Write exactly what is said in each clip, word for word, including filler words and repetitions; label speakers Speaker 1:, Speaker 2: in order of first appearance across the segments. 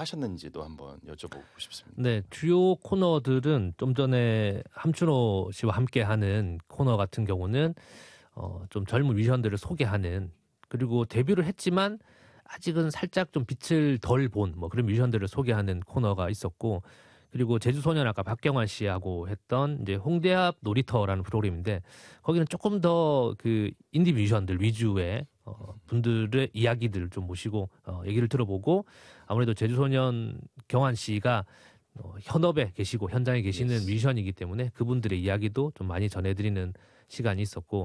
Speaker 1: 하셨는지도 한번 여쭤보고 싶습니다.
Speaker 2: 네, 주요 코너들은 좀 전에 함춘호 씨와 함께하는 코너 같은 경우는 어, 좀 젊은 뮤지션들을 소개하는, 그리고 데뷔를 했지만 아직은 살짝 좀 빛을 덜 본 뭐 그런 뮤지션들을 소개하는 코너가 있었고, 그리고 제주소년 아까 박경환 씨하고 했던 이제 홍대 앞 놀이터라는 프로그램인데, 거기는 조금 더 그 인디 뮤지션들 위주의 어, 분들의 이야기들을 좀 모시고 어, 얘기를 들어보고, 아무래도 제주소년 경환 씨가 어, 현업에 계시고 현장에 계시는 yes. 뮤지션이기 때문에 그분들의 이야기도 좀 많이 전해드리는 시간이 있었고,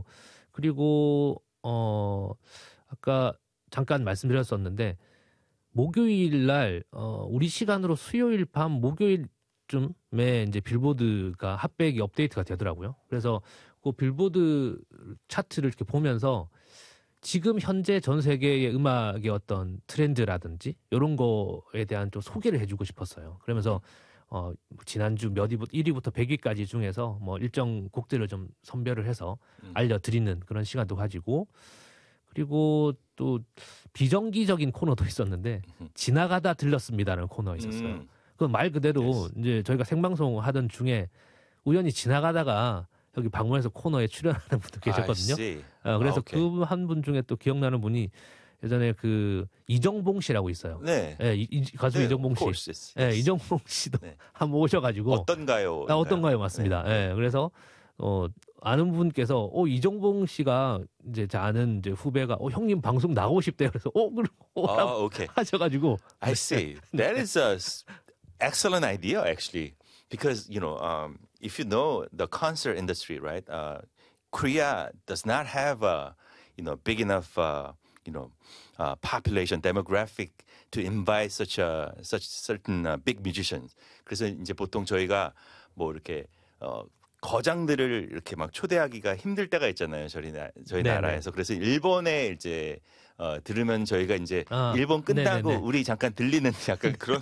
Speaker 2: 그리고 어 아까 잠깐 말씀드렸었는데 목요일 날 어, 우리 시간으로 수요일 밤 목요일쯤에 이제 빌보드가 핫백이 업데이트가 되더라고요. 그래서 그 빌보드 차트를 이렇게 보면서 지금 현재 전 세계의 음악의 어떤 트렌드라든지 이런 거에 대한 좀 소개를 해주고 싶었어요. 그러면서 어, 지난주 몇 위부터 일 위부터 백 위까지 중에서 뭐 일정 곡들을 좀 선별을 해서 음. 알려드리는 그런 시간도 가지고, 그리고 또 비정기적인 코너도 있었는데 음. 지나가다 들렸습니다라는 코너가 있었어요. 음. 그 말 그대로 yes. 이제 저희가 생방송 하던 중에 우연히 지나가다가 여기 방문해서 코너에 출연하는 분도 계셨거든요. 어, 그래서 아, 그 한 분 중에 또 기억나는 분이 예전에 그 이정봉 씨라고 있어요. 네. 네 이, 이, 가수 네, 이정봉 씨. Yes, yes. 네, 이정봉 씨도 네. 한번 오셔가지고.
Speaker 1: 어떤가요?
Speaker 2: 아, 어떤가요? 맞습니다. 네. 네. 그래서 어 아는 분께서 어 이정봉 씨가 이제 제 아는 이제 후배가 어 형님 방송 나가고 싶대요. 그래서 어 그럼 오라고
Speaker 1: oh, okay.
Speaker 2: 하셔가지고.
Speaker 1: I see. That is a excellent idea, actually, because you know, um, if you know the concert industry, right? Uh, Korea does not have a you know big enough uh, you know uh, population demographic to invite such a such certain uh, big musicians. 그래서 이제 보통 저희가 뭐 이렇게 어, 거장들을 이렇게 막 초대하기가 힘들 때가 있잖아요. 저희 나, 저희 네네. 나라에서. 그래서 일본에 이제 어, 들으면 저희가 이제 아, 일본 끝나고 네네네. 우리 잠깐 들리는 약간 그런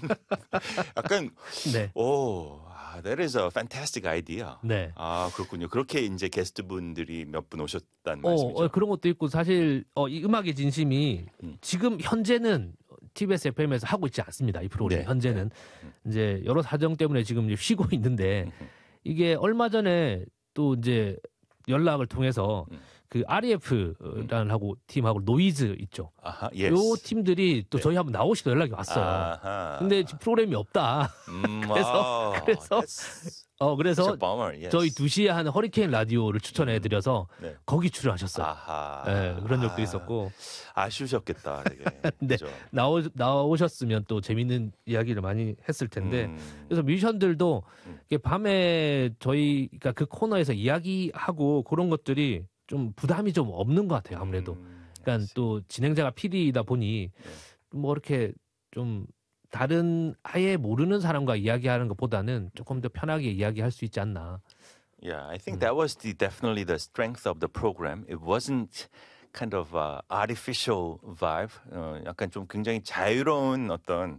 Speaker 1: 약간 네. 오, that is a fantastic idea. 네. 아, 그렇군요. 그렇게 이제 게스트분들이 몇 분 오셨다는 어, 말씀이죠.
Speaker 2: 어, 그런 것도 있고 사실 어, 이 음악의 진심이 음. 지금 현재는 티비에스 에프엠에서 하고 있지 않습니다. 이 프로그램 네. 현재는 네. 이제 여러 사정 때문에 지금 쉬고 있는데 이게 얼마 전에 또 이제 연락을 통해서 음. 그 알이에프라는 하고 팀하고 노이즈 있죠. 아하, yes. 요 팀들이 또 네. 저희 한번 나오시다 연락이 왔어요. 아하. 근데 프로그램이 없다. 음, 그래서 wow. 그래서 어 그래서 yes. 저희 두 시에 하는 허리케인 라디오를 추천해드려서 음. 네. 거기 출연하셨어요. 아하. 네, 그런 적도 있었고
Speaker 1: 아쉬우셨겠다. 되게.
Speaker 2: 네, 나오 나오셨으면 또 재밌는 이야기를 많이 했을 텐데 음. 그래서 뮤지션들도 음. 밤에 저희 그러니까 그 코너에서 이야기하고 그런 것들이 좀 부담이 좀 없는 것 같아요. 아무래도. 음, 그러니까 또 진행자가 피디이다 보니 네. 뭐 이렇게 좀 다른 아예 모르는 사람과 이야기하는 것보다는 조금 더 편하게 이야기할 수 있지 않나.
Speaker 1: Yeah, I think 음. that was the, definitely the strength of the program. It wasn't kind of a artificial vibe. 어, 약간 좀 굉장히 자유로운 어떤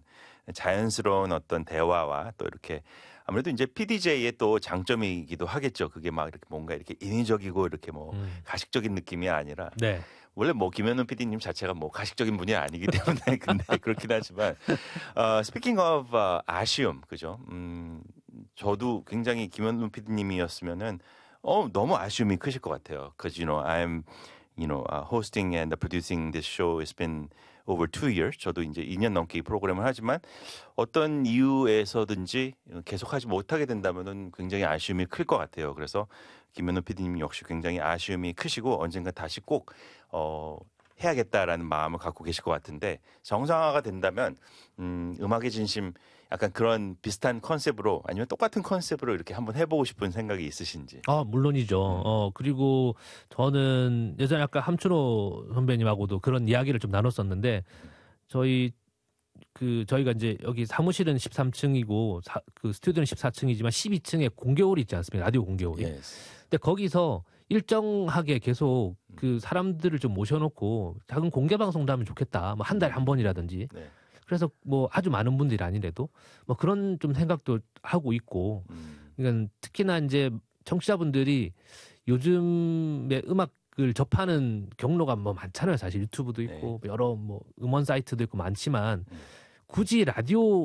Speaker 1: 자연스러운 어떤 대화와 또 이렇게 아무래도 이제 피디제이의 또 장점이기도 하겠죠. 그게 막 이렇게 뭔가 이렇게 인위적이고 이렇게 뭐 음. 가식적인 느낌이 아니라. 네. 원래 뭐 김현우 피디님 자체가 뭐 가식적인 분이 아니기 때문에 근데 그렇긴 하지만 어, speaking of uh, 아쉬움, 그죠? 음, 저도 굉장히 김현우 피디님이었으면은 어 너무 아쉬움이 크실 것 같아요. Because you know I'm you know uh, hosting and producing this show has been over two years. 저도 이제 이 년 넘게 이 프로그램을 하지만 어떤 이유에서든지 계속하지 못하게 된다면은 굉장히 아쉬움이 클 것 같아요. 그래서 김현우 피디님 역시 굉장히 아쉬움이 크시고 언젠가 다시 꼭 어, 해야겠다라는 마음을 갖고 계실 것 같은데 정상화가 된다면 음, 음악의 진심 약간 그런 비슷한 컨셉으로 아니면 똑같은 컨셉으로 이렇게 한번 해보고 싶은 생각이 있으신지?
Speaker 2: 아 물론이죠. 음. 어 그리고 저는 예전에 아까 함춘호 선배님하고도 그런 이야기를 좀 나눴었는데 저희 그 저희가 이제 여기 사무실은 십삼 층이고 사, 그 스튜디오는 십사 층이지만 십이 층에 공개홀이 있지 않습니까? 라디오 공개홀이. Yes. 근데 거기서 일정하게 계속 그 사람들을 좀 모셔놓고 작은 공개 방송도 하면 좋겠다. 뭐 한 달에 한 번이라든지. 네. 그래서 뭐 아주 많은 분들이 아니래도 뭐 그런 좀 생각도 하고 있고. 음. 그러니까 특히나 이제 청취자분들이 요즘에 음악을 접하는 경로가 뭐 많잖아요. 사실 유튜브도 있고 네. 여러 뭐 음원 사이트도 있고 많지만 굳이 라디오